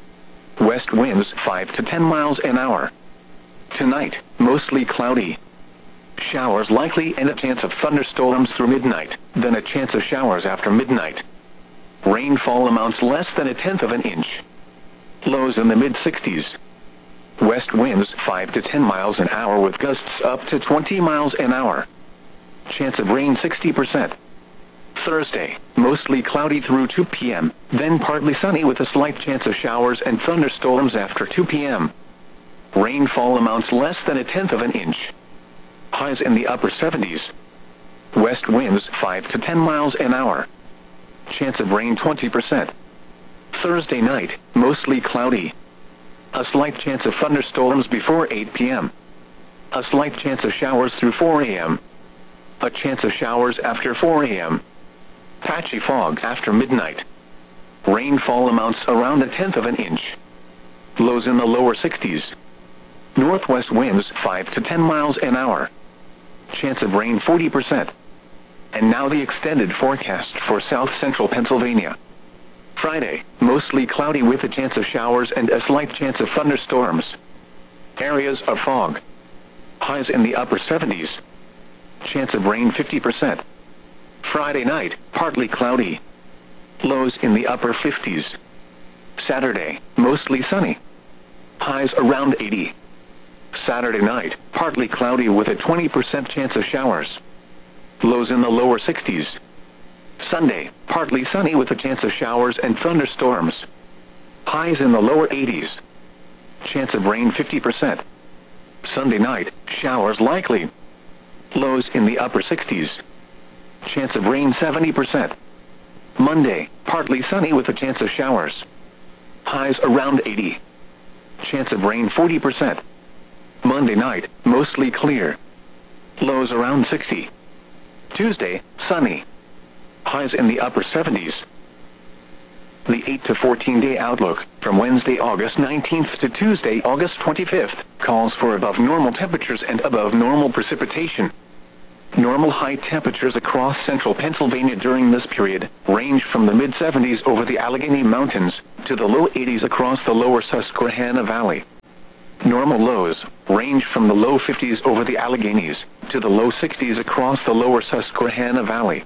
West winds 5 to 10 miles an hour. Tonight, mostly cloudy. Showers likely and a chance of thunderstorms through midnight, then a chance of showers after midnight. Rainfall amounts less than 1/10 of an inch. Lows in the mid-60s. West winds 5 to 10 miles an hour with gusts up to 20 miles an hour. Chance of rain 60%. Thursday, mostly cloudy through 2 p.m., then partly sunny with a slight chance of showers and thunderstorms after 2 p.m. Rainfall amounts less than 1/10 of an inch. Highs in the upper 70s. West winds 5 to 10 miles an hour. Chance of rain 20%. Thursday night, mostly cloudy. A slight chance of thunderstorms before 8 p.m. A slight chance of showers through 4 a.m. A chance of showers after 4 a.m. Patchy fog after midnight. Rainfall amounts around 1/10 of an inch. Lows in the lower 60s. Northwest winds 5 to 10 miles an hour. Chance of rain 40%. And now the extended forecast for south central Pennsylvania. Friday, mostly cloudy with a chance of showers and a slight chance of thunderstorms. Areas of fog. Highs in the upper 70s. Chance of rain 50%. Friday night, partly cloudy. Lows in the upper 50s. Saturday, mostly sunny. Highs around 80. Saturday night, partly cloudy with a 20% chance of showers. Lows in the lower 60s. Sunday, partly sunny with a chance of showers and thunderstorms. Highs in the lower 80s. Chance of rain 50%. Sunday night, showers likely. Lows in the upper 60s. Chance of rain 70%. Monday, partly sunny with a chance of showers. Highs around 80. Chance of rain 40%. Monday night, mostly clear. Lows around 60. Tuesday, sunny. Highs in the upper 70s. The 8 to 14-day outlook from Wednesday, August 19th to Tuesday, August 25th, calls for above normal temperatures and above normal precipitation. Normal high temperatures across central Pennsylvania during this period range from the mid-70s over the Allegheny Mountains to the low 80s across the lower Susquehanna Valley. Normal lows range from the low 50s over the Alleghenies to the low 60s across the lower Susquehanna Valley.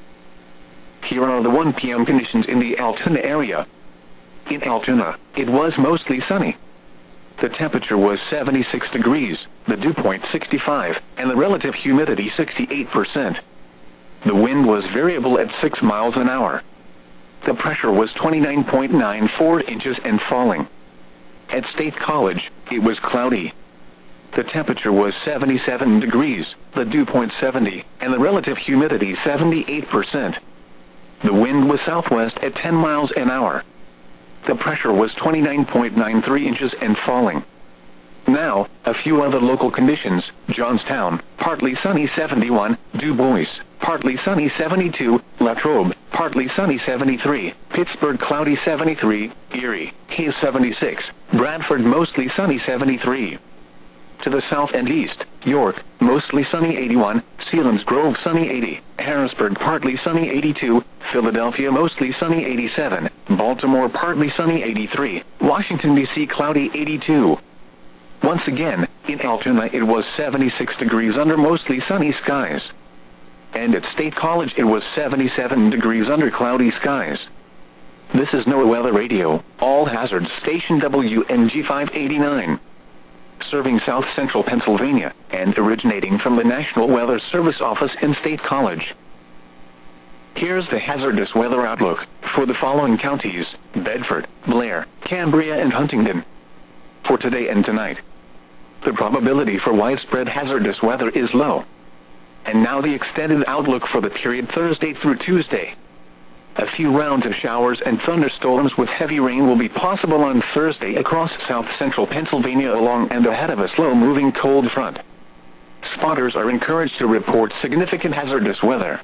Here are the 1 p.m. conditions in the Altoona area. In Altoona, it was mostly sunny. The temperature was 76 degrees, the dew point 65, and the relative humidity 68%. The wind was variable at 6 miles an hour. The pressure was 29.94 inches and falling. At State College, it was cloudy. The temperature was 77 degrees, the dew point 70, and the relative humidity 78%. The wind was southwest at 10 miles an hour. The pressure was 29.93 inches and falling. Now, a few other local conditions. Johnstown, partly sunny 71, Du Bois, partly sunny 72, Latrobe, partly sunny 73, Pittsburgh cloudy 73, Erie, Hayes 76, Bradford mostly sunny 73. To the south and east, York, mostly sunny 81, Selinsgrove sunny 80, Harrisburg partly sunny 82, Philadelphia mostly sunny 87, Baltimore partly sunny 83, Washington, D.C. cloudy 82. Once again, in Altoona it was 76 degrees under mostly sunny skies. And at State College it was 77 degrees under cloudy skies. This is NOAA Weather Radio, all hazards station WNG 589. Serving south central Pennsylvania, and originating from the National Weather Service office in State College. Here's the hazardous weather outlook for the following counties: Bedford, Blair, Cambria, and Huntingdon. For today and tonight, the probability for widespread hazardous weather is low. And now the extended outlook for the period Thursday through Tuesday. A few rounds of showers and thunderstorms with heavy rain will be possible on Thursday across south-central Pennsylvania along and ahead of a slow-moving cold front. Spotters are encouraged to report significant hazardous weather.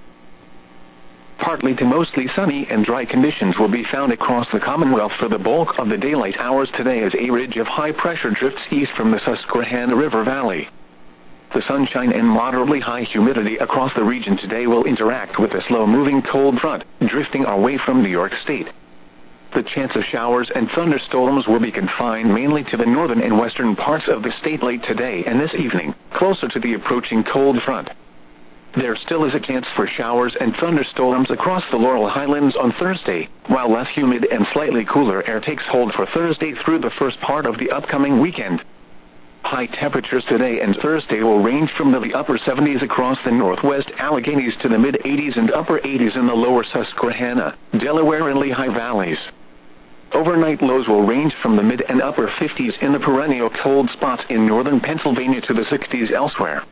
Partly to mostly sunny and dry conditions will be found across the Commonwealth for the bulk of the daylight hours today as a ridge of high pressure drifts east from the Susquehanna River Valley. The sunshine and moderately high humidity across the region today will interact with a slow-moving cold front, drifting away from New York State. The chance of showers and thunderstorms will be confined mainly to the northern and western parts of the state late today and this evening, closer to the approaching cold front. There still is a chance for showers and thunderstorms across the Laurel Highlands on Thursday, while less humid and slightly cooler air takes hold for Thursday through the first part of the upcoming weekend. High temperatures today and Thursday will range from the upper 70s across the northwest Alleghenies to the mid-80s and upper 80s in the lower Susquehanna, Delaware, and Lehigh valleys. Overnight lows will range from the mid and upper 50s in the perennial cold spots in northern Pennsylvania to the 60s elsewhere.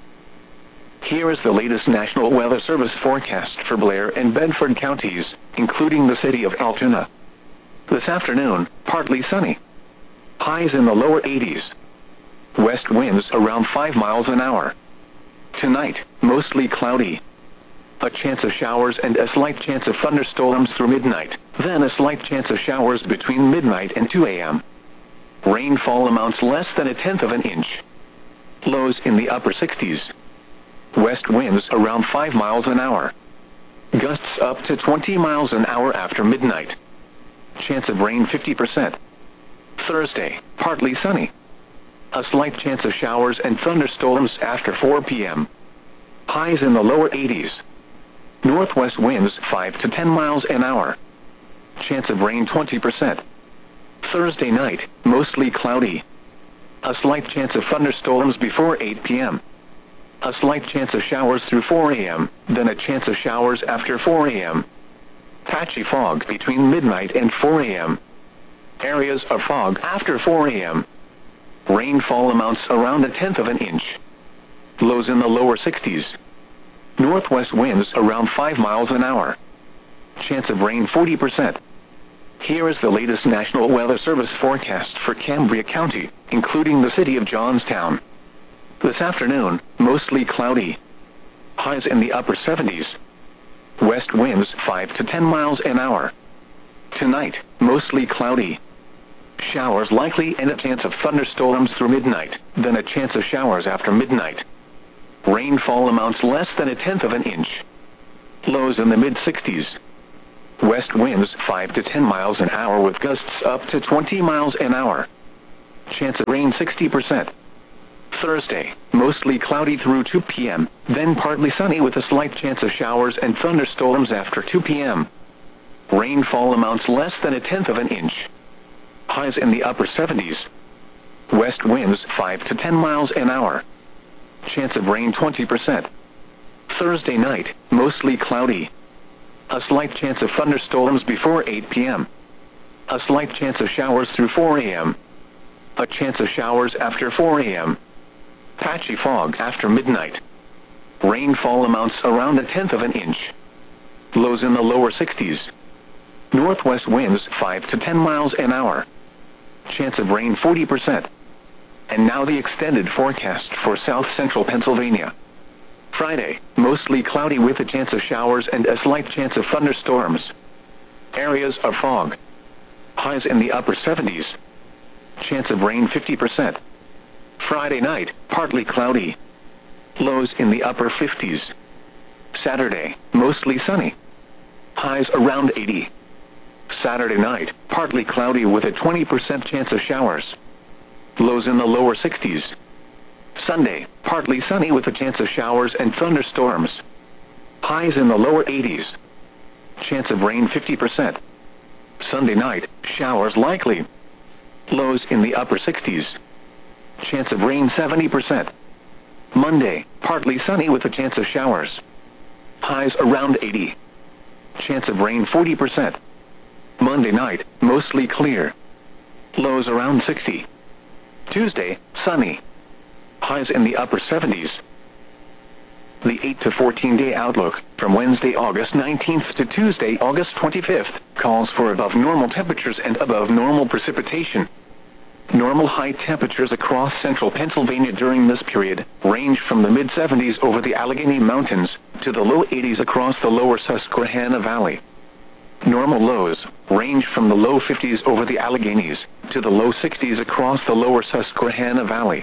Here is the latest National Weather Service forecast for Blair and Bedford counties, including the city of Altoona. This afternoon, partly sunny. Highs in the lower 80s. West winds around 5 miles an hour. Tonight, mostly cloudy. A chance of showers and a slight chance of thunderstorms through midnight, then a slight chance of showers between midnight and 2 a.m. Rainfall amounts less than 1/10 of an inch. Lows in the upper 60s. West winds around 5 miles an hour. Gusts up to 20 miles an hour after midnight. Chance of rain 50%. Thursday, partly sunny. A slight chance of showers and thunderstorms after 4 p.m. Highs in the lower 80s. Northwest winds 5 to 10 miles an hour. Chance of rain 20%. Thursday night, mostly cloudy. A slight chance of thunderstorms before 8 p.m. A slight chance of showers through 4 a.m., then a chance of showers after 4 a.m. Patchy fog between midnight and 4 a.m. Areas of fog after 4 a.m. Rainfall amounts around 1/10 of an inch. Lows in the lower 60s. Northwest winds around 5 miles an hour. Chance of rain 40%. Here is the latest National Weather Service forecast for Cambria County, including the city of Johnstown. This afternoon, mostly cloudy. Highs in the upper 70s. West winds 5 to 10 miles an hour. Tonight, mostly cloudy. Showers likely and a chance of thunderstorms through midnight, then a chance of showers after midnight. Rainfall amounts less than 1/10 of an inch. Lows in the mid-60s. West winds 5 to 10 miles an hour with gusts up to 20 miles an hour. Chance of rain 60%. Thursday, mostly cloudy through 2 p.m., then partly sunny with a slight chance of showers and thunderstorms after 2 p.m. Rainfall amounts less than 1/10 of an inch. Highs in the upper 70s. West winds 5 to 10 miles an hour. Chance of rain 20%. Thursday night, mostly cloudy. A slight chance of thunderstorms before 8 p.m. A slight chance of showers through 4 a.m. A chance of showers after 4 a.m. Patchy fog after midnight. Rainfall amounts around 1/10 of an inch. Lows in the lower 60s. Northwest winds 5 to 10 miles an hour. Chance of rain 40%. And now the extended forecast for south central Pennsylvania. Friday, mostly cloudy with a chance of showers and a slight chance of thunderstorms. Areas of fog. Highs in the upper 70s. Chance of rain 50%. Friday night, partly cloudy. Lows in the upper 50s. Saturday, mostly sunny. Highs around 80. Saturday night, partly cloudy with a 20% chance of showers. Lows in the lower 60s. Sunday, partly sunny with a chance of showers and thunderstorms. Highs in the lower 80s. Chance of rain 50%. Sunday night, showers likely. Lows in the upper 60s. Chance of rain 70%. Monday, partly sunny with a chance of showers. Highs around 80. Chance of rain 40%. Monday night, mostly clear. Lows around 60. Tuesday, sunny. Highs in the upper 70s. The 8 to 14-day outlook, from Wednesday, August 19th to Tuesday, August 25th, calls for above normal temperatures and above normal precipitation. Normal high temperatures across central Pennsylvania during this period range from the mid-70s over the Allegheny Mountains to the low 80s across the lower Susquehanna Valley. Normal lows range from the low 50s over the Alleghenies to the low 60s across the lower Susquehanna Valley.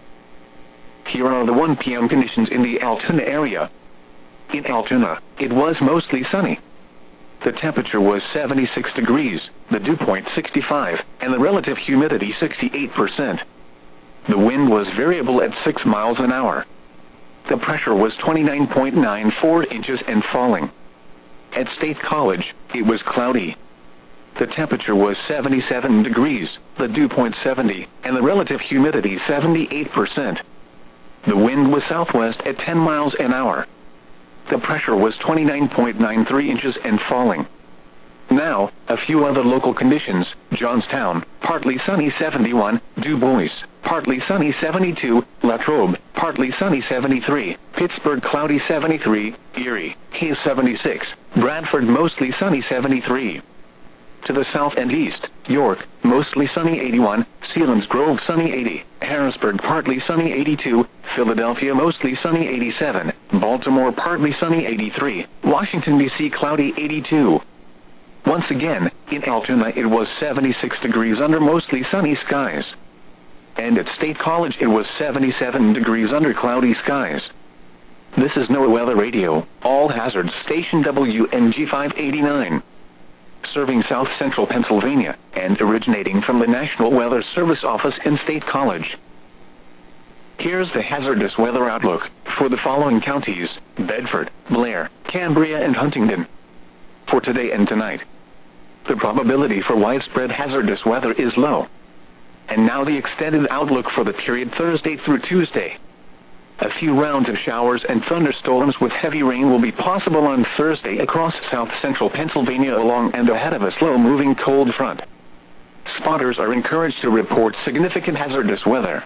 Here are the 1 p.m. conditions in the Altoona area. In Altoona, it was mostly sunny. The temperature was 76 degrees, the dew point 65, and the relative humidity 68%. The wind was variable at 6 miles an hour. The pressure was 29.94 inches and falling. At State College, it was cloudy. The temperature was 77 degrees, the dew point 70, and the relative humidity 78%. The wind was southwest at 10 miles an hour. The pressure was 29.93 inches and falling. Now, a few other local conditions. Johnstown, partly sunny 71, Du Bois, partly sunny 72, Latrobe, partly sunny 73, Pittsburgh cloudy 73, Erie, Hayes 76, Bradford mostly sunny 73. To the south and east, York, mostly sunny 81, Selinsgrove sunny 80, Harrisburg partly sunny 82, Philadelphia mostly sunny 87, Baltimore partly sunny 83, Washington, D.C. cloudy 82. Once again, in Altoona it was 76 degrees under mostly sunny skies. And at State College it was 77 degrees under cloudy skies. This is NOAA Weather Radio, all hazards station WNG 589. Serving south central Pennsylvania, and originating from the National Weather Service office in State College. Here's the hazardous weather outlook for the following counties: Bedford, Blair, Cambria, and Huntingdon. For today and tonight, the probability for widespread hazardous weather is low. And now the extended outlook for the period Thursday through Tuesday. A few rounds of showers and thunderstorms with heavy rain will be possible on Thursday across south central Pennsylvania along and ahead of a slow-moving cold front. Spotters are encouraged to report significant hazardous weather.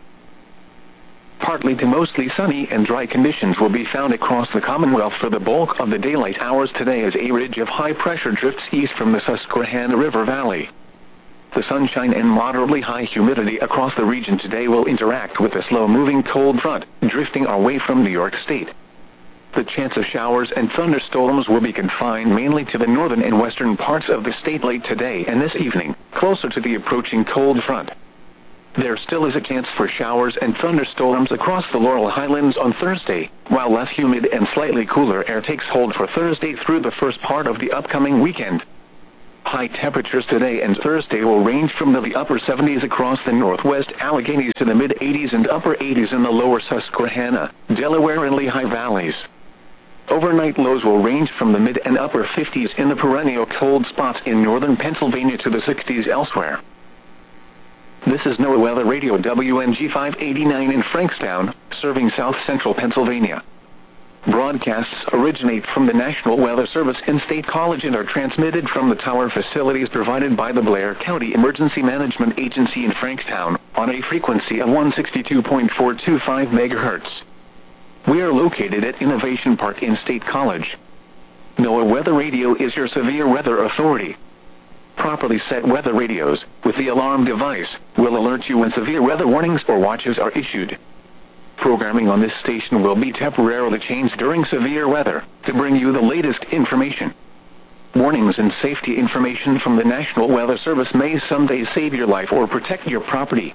Partly to mostly sunny and dry conditions will be found across the Commonwealth for the bulk of the daylight hours today as a ridge of high pressure drifts east from the Susquehanna River Valley. The sunshine and moderately high humidity across the region today will interact with a slow-moving cold front, drifting our way from New York State. The chance of showers and thunderstorms will be confined mainly to the northern and western parts of the state late today and this evening, closer to the approaching cold front. There still is a chance for showers and thunderstorms across the Laurel Highlands on Thursday, while less humid and slightly cooler air takes hold for Thursday through the first part of the upcoming weekend. High temperatures today and Thursday will range from the upper 70s across the northwest Alleghenies to the mid-80s and upper 80s in the lower Susquehanna, Delaware and Lehigh valleys. Overnight lows will range from the mid and upper 50s in the perennial cold spots in northern Pennsylvania to the 60s elsewhere. This is NOAA Weather Radio WNG 589 in Frankstown, serving south central Pennsylvania. Broadcasts originate from the National Weather Service in State College and are transmitted from the tower facilities provided by the Blair County Emergency Management Agency in Frankstown, on a frequency of 162.425 MHz. We are located at Innovation Park in State College. NOAA Weather Radio is your severe weather authority. Properly set weather radios, with the alarm device, will alert you when severe weather warnings or watches are issued. Programming on this station will be temporarily changed during severe weather, to bring you the latest information. Warnings and safety information from the National Weather Service may someday save your life or protect your property.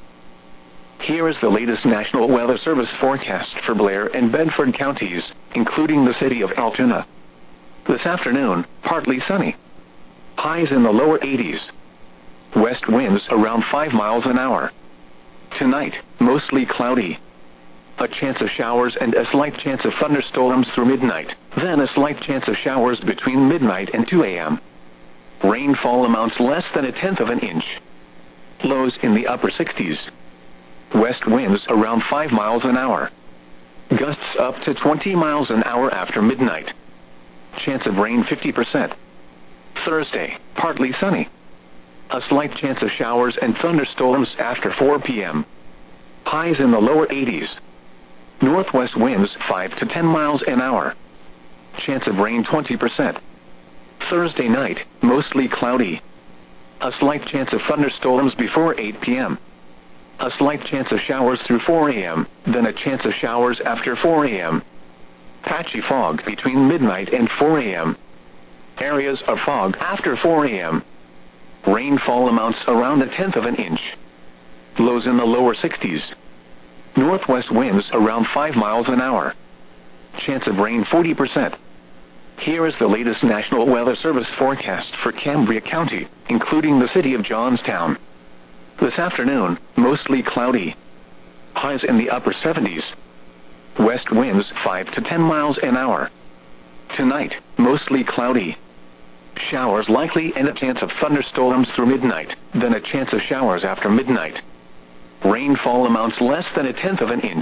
Here is the latest National Weather Service forecast for Blair and Bedford counties, including the city of Altoona. This afternoon, partly sunny. Highs in the lower 80s. West winds around 5 miles an hour. Tonight, mostly cloudy. A chance of showers and a slight chance of thunderstorms through midnight, then a slight chance of showers between midnight and 2 a.m. Rainfall amounts less than 1/10 of an inch. Lows in the upper 60s. West winds around 5 miles an hour. Gusts up to 20 miles an hour after midnight. Chance of rain 50%. Thursday, partly sunny. A slight chance of showers and thunderstorms after 4 p.m. Highs in the lower 80s. Northwest winds 5 to 10 miles an hour. Chance of rain 20%. Thursday night, mostly cloudy. A slight chance of thunderstorms before 8 p.m. A slight chance of showers through 4 a.m., then a chance of showers after 4 a.m. Patchy fog between midnight and 4 a.m. Areas of fog after 4 a.m. Rainfall amounts around 1/10 of an inch. Lows in the lower 60s. Northwest winds around 5 miles an hour. Chance of rain 40%. Here is the latest National Weather Service forecast for Cambria County, including the city of Johnstown. This afternoon, mostly cloudy. Highs in the upper 70s. West winds 5 to 10 miles an hour. Tonight, mostly cloudy. Showers likely and a chance of thunderstorms through midnight, then a chance of showers after midnight. Rainfall amounts less than 1/10 of an inch.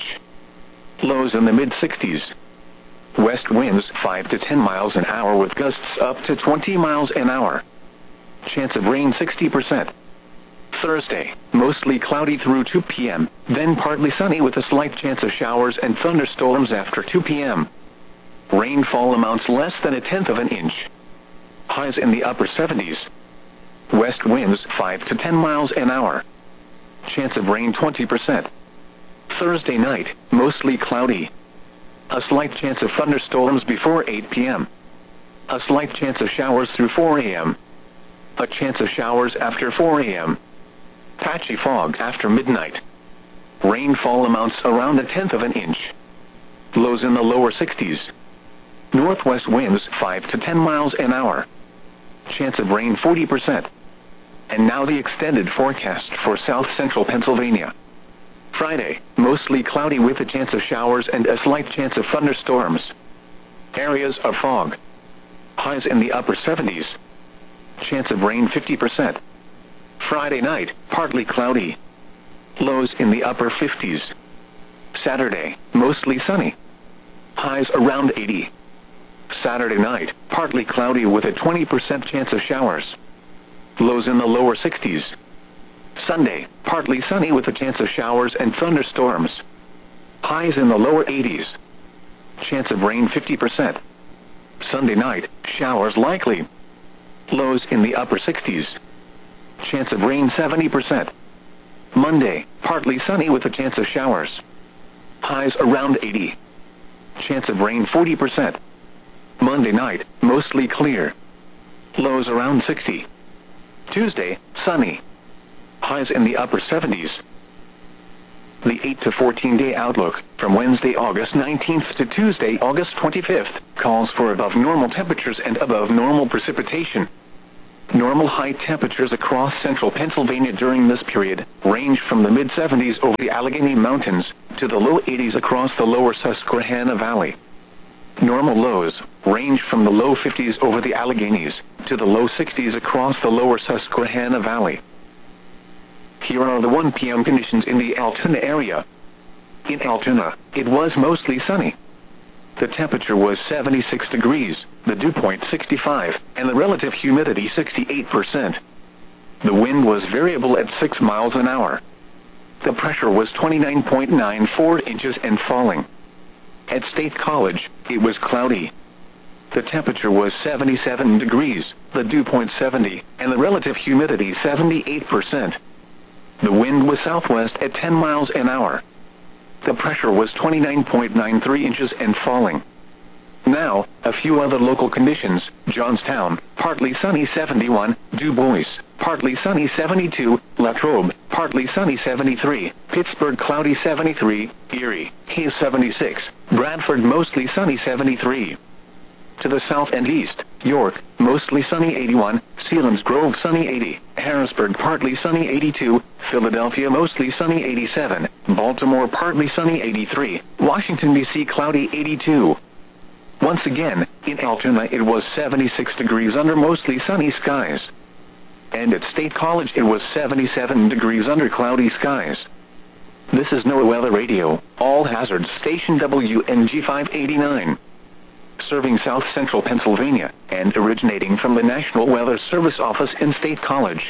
Lows in the mid-60s. West winds 5 to 10 miles an hour with gusts up to 20 miles an hour. Chance of rain 60%. Thursday, mostly cloudy through 2 p.m., then partly sunny with a slight chance of showers and thunderstorms after 2 p.m. Rainfall amounts less than 1/10 of an inch. Highs in the upper 70s. West winds 5 to 10 miles an hour. Chance of rain 20%. Thursday night, mostly cloudy. A slight chance of thunderstorms before 8 p.m. A slight chance of showers through 4 a.m. A chance of showers after 4 a.m. Patchy fog after midnight. Rainfall amounts around 1/10 of an inch. Lows in the lower 60s. Northwest winds 5 to 10 miles an hour. Chance of rain 40%. And now the extended forecast for south central Pennsylvania. Friday, mostly cloudy with a chance of showers and a slight chance of thunderstorms. Areas of fog. Highs in the upper 70s. Chance of rain 50%. Friday night, partly cloudy. Lows in the upper 50s. Saturday, mostly sunny. Highs around 80. Saturday night, partly cloudy with a 20% chance of showers. Lows in the lower 60s. Sunday, partly sunny with a chance of showers and thunderstorms. Highs in the lower 80s. Chance of rain 50%. Sunday night, showers likely. Lows in the upper 60s. Chance of rain 70%. Monday, partly sunny with a chance of showers. Highs around 80. Chance of rain 40%. Monday night, mostly clear. Lows around 60. Tuesday, sunny. highs in the upper 70s. The 8 to 14-day outlook, from Wednesday, August 19th to Tuesday, August 25th, calls for above normal temperatures and above normal precipitation. Normal high temperatures across central Pennsylvania during this period range from the mid-70s over the Allegheny Mountains to the low 80s across the lower Susquehanna Valley. Normal lows range from the low 50s over the Alleghenies to the low 60s across the lower Susquehanna Valley. Here are the 1 p.m. conditions in the Altoona area. In Altoona, it was mostly sunny. The temperature was 76 degrees, the dew point 65, and the relative humidity 68%. The wind was variable at 6 miles an hour. The pressure was 29.94 inches and falling. At State College, it was cloudy. The temperature was 77 degrees, the dew point 70, and the relative humidity 78%. The wind was southwest at 10 miles an hour. The pressure was 29.93 inches and falling. Now, a few other local conditions. Johnstown, partly sunny 71, Du Bois, partly sunny 72, Latrobe, partly sunny 73, Pittsburgh cloudy 73, Erie, Hayes 76, Bradford mostly sunny 73. To the south and east, York, mostly sunny 81, Selinsgrove sunny 80, Harrisburg partly sunny 82, Philadelphia mostly sunny 87, Baltimore partly sunny 83, Washington, D.C. cloudy 82. Once again, in Altoona it was 76 degrees under mostly sunny skies. And at State College it was 77 degrees under cloudy skies. This is NOAA Weather Radio, all hazards station WNG 589. Serving South Central Pennsylvania, and originating from the National Weather Service office in State College.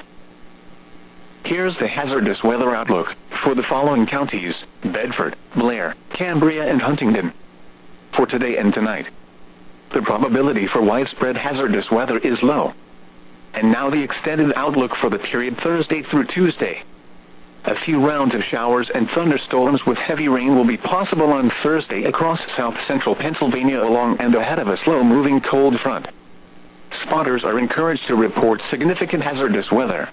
Here's the hazardous weather outlook for the following counties: Bedford, Blair, Cambria, and Huntingdon. For today and tonight, the probability for widespread hazardous weather is low. And now the extended outlook for the period Thursday through Tuesday. A few rounds of showers and thunderstorms with heavy rain will be possible on Thursday across south central Pennsylvania along and ahead of a slow-moving cold front. Spotters are encouraged to report significant hazardous weather.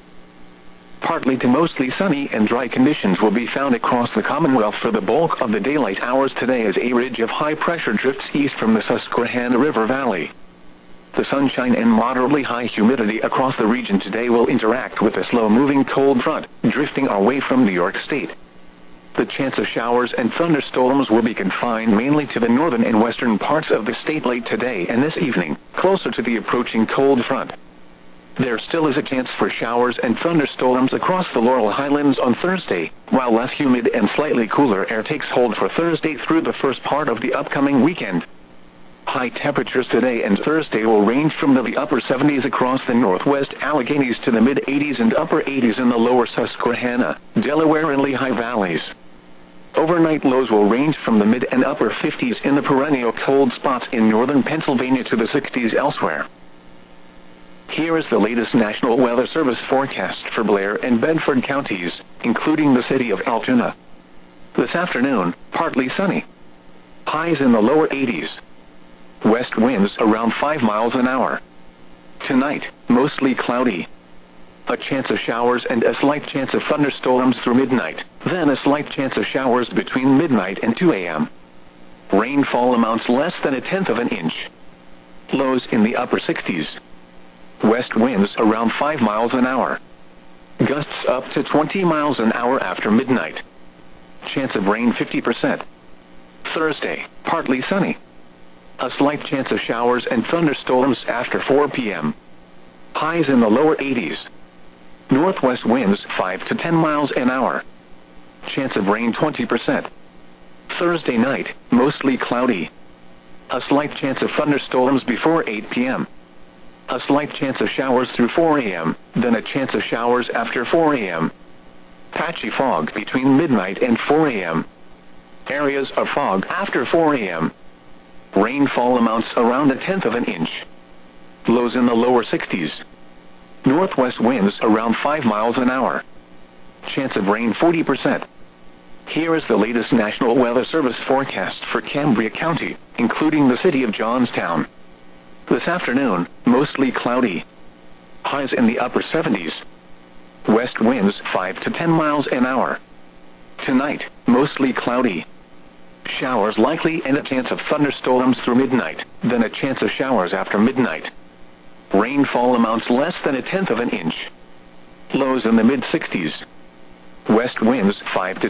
Partly to mostly sunny and dry conditions will be found across the Commonwealth for the bulk of the daylight hours today as a ridge of high pressure drifts east from the Susquehanna River Valley. The sunshine and moderately high humidity across the region today will interact with a slow-moving cold front, drifting our way from New York State. The chance of showers and thunderstorms will be confined mainly to the northern and western parts of the state late today and this evening, closer to the approaching cold front. There still is a chance for showers and thunderstorms across the Laurel Highlands on Thursday, while less humid and slightly cooler air takes hold for Thursday through the first part of the upcoming weekend. High temperatures today and Thursday will range from the upper 70s across the northwest Alleghenies to the mid-80s and upper 80s in the lower Susquehanna, Delaware, and Lehigh valleys. Overnight lows will range from the mid and upper 50s in the perennial cold spots in northern Pennsylvania to the 60s elsewhere. Here is the latest National Weather Service forecast for Blair and Bedford counties, including the city of Altoona. This afternoon, partly sunny. Highs in the lower 80s. West winds around 5 miles an hour. Tonight, mostly cloudy. A chance of showers and a slight chance of thunderstorms through midnight, then a slight chance of showers between midnight and 2 a.m. Rainfall amounts less than 1/10 of an inch. Lows in the upper 60s. West winds around 5 miles an hour. Gusts up to 20 miles an hour after midnight. Chance of rain 50%. Thursday, partly sunny. A slight chance of showers and thunderstorms after 4 p.m. Highs in the lower 80s. Northwest winds 5 to 10 miles an hour. Chance of rain 20%. Thursday night, mostly cloudy. A slight chance of thunderstorms before 8 p.m. A slight chance of showers through 4 a.m., then a chance of showers after 4 a.m. Patchy fog between midnight and 4 a.m. Areas of fog after 4 a.m. Rainfall amounts around 1/10 of an inch. Lows in the lower 60s. Northwest winds around 5 miles an hour. Chance of rain 40%. Here is the latest National Weather Service forecast for Cambria County, including the city of Johnstown. This afternoon, mostly cloudy. Highs in the upper 70s. West winds 5 to 10 miles an hour. Tonight, mostly cloudy. Showers likely and a chance of thunderstorms through midnight, then a chance of showers after midnight. Rainfall amounts less than 1/10 of an inch. Lows in the mid-60s. West winds 5 to